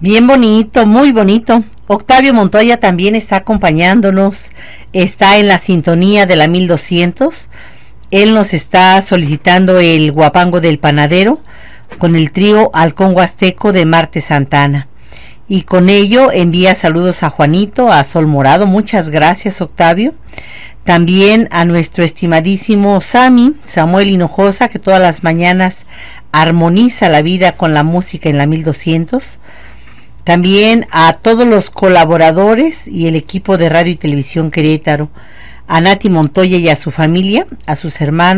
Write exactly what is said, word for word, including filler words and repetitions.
Bien bonito, muy bonito. Octavio Montoya también está acompañándonos, está en la sintonía de la mil doscientos. Él nos está solicitando el Guapango del Panadero con el trío Halcón Huasteco de Marte Santana. Y con ello envía saludos a Juanito, a Sol Morado. Muchas gracias, Octavio. También a nuestro estimadísimo Sami, Samuel Hinojosa, que todas las mañanas armoniza la vida con la música en la mil doscientos. También a todos los colaboradores y el equipo de Radio y Televisión Querétaro, a Nati Montoya y a su familia, a sus hermanos.